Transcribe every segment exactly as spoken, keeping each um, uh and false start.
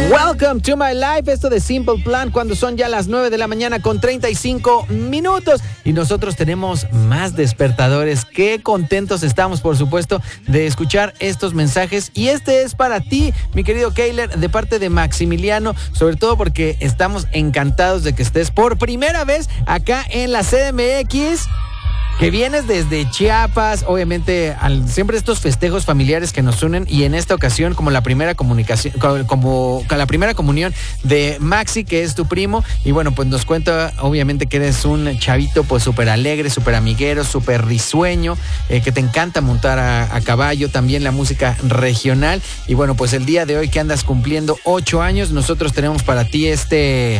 Welcome to my life, esto de Simple Plan, cuando son ya las nueve de la mañana con treinta y cinco minutos y nosotros tenemos más despertadores. Qué contentos estamos, por supuesto, de escuchar estos mensajes, y este es para ti, mi querido Keiler, de parte de Maximiliano, sobre todo porque estamos encantados de que estés por primera vez acá en la C D M X. Que vienes desde Chiapas, obviamente, al, siempre estos festejos familiares que nos unen, y en esta ocasión como la primera comunicación, como, como la primera comunión de Maxi, que es tu primo, y bueno, pues nos cuenta obviamente que eres un chavito pues súper alegre, súper amiguero, súper risueño, eh, que te encanta montar a, a caballo, también la música regional, y bueno, pues el día de hoy que andas cumpliendo ocho años, nosotros tenemos para ti este...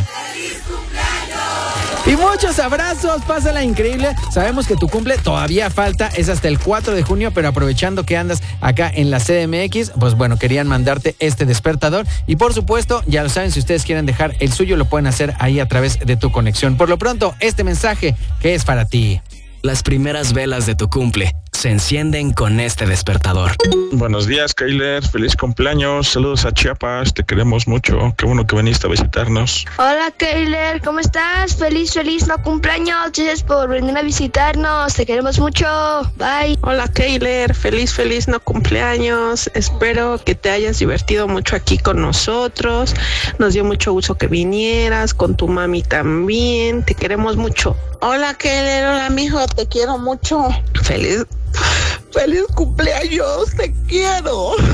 Y muchos abrazos, pásala increíble. Sabemos que tu cumple todavía falta, es hasta el cuatro de junio, pero aprovechando que andas acá en la C D M X, pues bueno, querían mandarte este despertador. Y por supuesto, ya lo saben, si ustedes quieren dejar el suyo, lo pueden hacer ahí a través de tu conexión. Por lo pronto, este mensaje que es para ti. Las primeras velas de tu cumple se encienden con este despertador. Buenos días, Keiler. Feliz cumpleaños. Saludos a Chiapas. Te queremos mucho. Qué bueno que viniste a visitarnos. Hola, Keiler. ¿Cómo estás? Feliz, feliz no cumpleaños. Gracias por venir a visitarnos. Te queremos mucho. Bye. Hola, Keiler. Feliz, feliz no cumpleaños. Espero que te hayas divertido mucho aquí con nosotros. Nos dio mucho gusto que vinieras. Con tu mami también. Te queremos mucho. Hola, Keiler. Hola, mijo. Te quiero mucho. Feliz... ¡Feliz cumpleaños! ¡Te quiero!